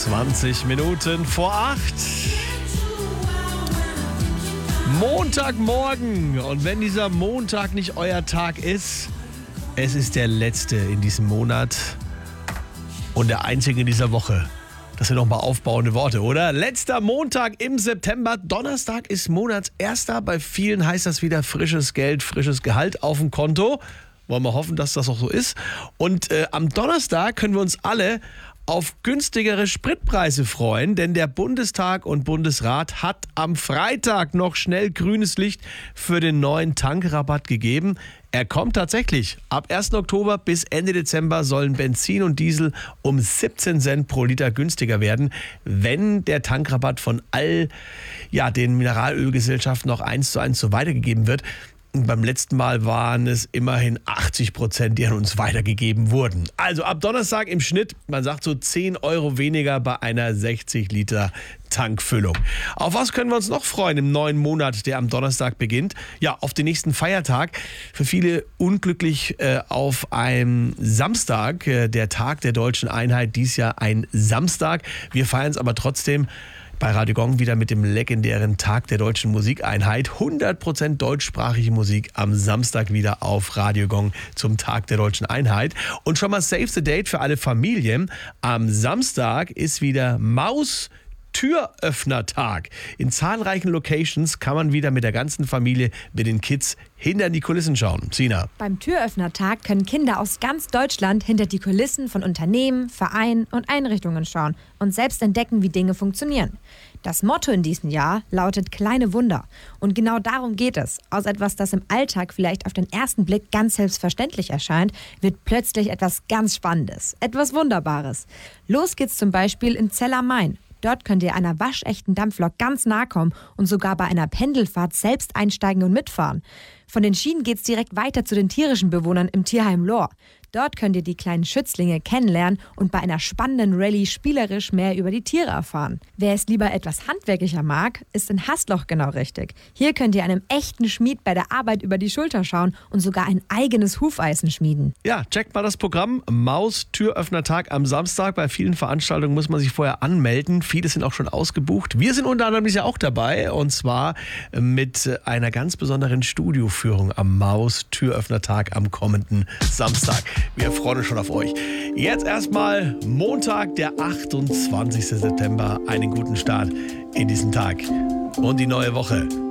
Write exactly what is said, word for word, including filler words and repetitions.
zwanzig Minuten vor acht. Montagmorgen. Und wenn dieser Montag nicht euer Tag ist, es ist der letzte in diesem Monat und der einzige in dieser Woche. Das sind doch mal aufbauende Worte, oder? Letzter Montag im September. Donnerstag ist Monatserster. Bei vielen heißt das wieder frisches Geld, frisches Gehalt auf dem Konto. Wollen wir hoffen, dass das auch so ist. Und äh, am Donnerstag können wir uns alle auf günstigere Spritpreise freuen, denn der Bundestag und Bundesrat hat am Freitag noch schnell grünes Licht für den neuen Tankrabatt gegeben. Er kommt tatsächlich. Ab ersten Oktober bis Ende Dezember sollen Benzin und Diesel um siebzehn Cent pro Liter günstiger werden, wenn der Tankrabatt von all ja, den Mineralölgesellschaften noch eins zu eins so weitergegeben wird. Und beim letzten Mal waren es immerhin achtzig Prozent, die an uns weitergegeben wurden. Also ab Donnerstag im Schnitt, man sagt so zehn Euro weniger bei einer sechzig Liter Tankfüllung. Auf was können wir uns noch freuen im neuen Monat, der am Donnerstag beginnt? Ja, auf den nächsten Feiertag. Für viele unglücklich äh, auf einem Samstag, äh, der Tag der deutschen Einheit, dies Jahr ein Samstag. Wir feiern es aber trotzdem bei Radio Gong wieder mit dem legendären Tag der deutschen Musikeinheit. hundert Prozent deutschsprachige Musik am Samstag wieder auf Radio Gong zum Tag der deutschen Einheit. Und schon mal save the date für alle Familien. Am Samstag ist wieder Maus Türöffnertag. In zahlreichen Locations kann man wieder mit der ganzen Familie, mit den Kids, hinter die Kulissen schauen. Sina. Beim Türöffnertag können Kinder aus ganz Deutschland hinter die Kulissen von Unternehmen, Vereinen und Einrichtungen schauen und selbst entdecken, wie Dinge funktionieren. Das Motto in diesem Jahr lautet kleine Wunder. Und genau darum geht es. Aus etwas, das im Alltag vielleicht auf den ersten Blick ganz selbstverständlich erscheint, wird plötzlich etwas ganz Spannendes, etwas Wunderbares. Los geht's zum Beispiel in Zell am Main. Dort könnt ihr einer waschechten Dampflok ganz nahe kommen und sogar bei einer Pendelfahrt selbst einsteigen und mitfahren. Von den Schienen geht's direkt weiter zu den tierischen Bewohnern im Tierheim Lohr. Dort könnt ihr die kleinen Schützlinge kennenlernen und bei einer spannenden Rallye spielerisch mehr über die Tiere erfahren. Wer es lieber etwas handwerklicher mag, ist in Hasloch genau richtig. Hier könnt ihr einem echten Schmied bei der Arbeit über die Schulter schauen und sogar ein eigenes Hufeisen schmieden. Ja, checkt mal das Programm. Maus-Türöffnertag am Samstag. Bei vielen Veranstaltungen muss man sich vorher anmelden. Viele sind auch schon ausgebucht. Wir sind unter anderem ja auch dabei und zwar mit einer ganz besonderen Studioführung am Maus-Türöffnertag am kommenden Samstag. Wir freuen uns schon auf euch. Jetzt erstmal Montag, der achtundzwanzigsten September. Einen guten Start in diesen Tag und die neue Woche.